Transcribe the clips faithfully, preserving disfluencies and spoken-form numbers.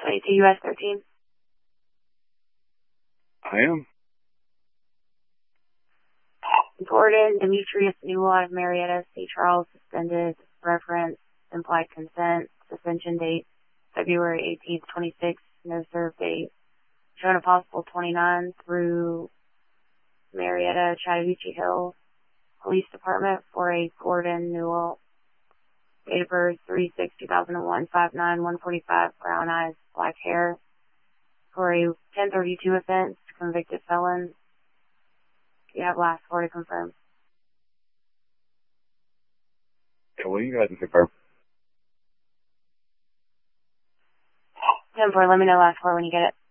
to U S thirteen. I am. Gordon Demetrius Newell out of Marietta, C. Charles, suspended, reference, implied consent, suspension date, February eighteenth, twenty-six, no serve date, shown a possible twenty-nine through Marietta, Chattahoochee Hills Police Department for a Gordon Newell, date of birth three six two thousand one, five nine, one forty-five, brown eyes, black hair, for a ten thirty-two offense, convicted felon. You have last four to confirm. Yeah, well, you guys can confirm. ten four, let me know last four when you get it.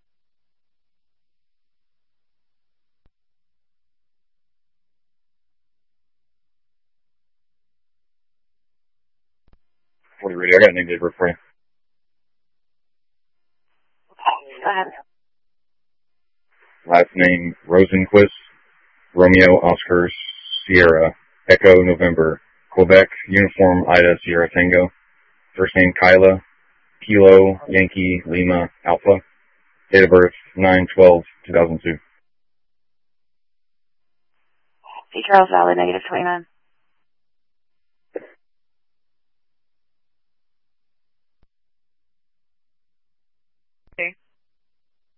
What are you ready? I got a name date for you. Go ahead. Last name, Rosenquist, Romeo, Oscar, Sierra, Echo, November, Quebec, Uniform, Ida, Sierra, Tango. First name, Kyla, Kilo, Yankee, Lima, Alpha. Date of birth, nine twelve two thousand two. C. Charles, valid, negative twenty-nine.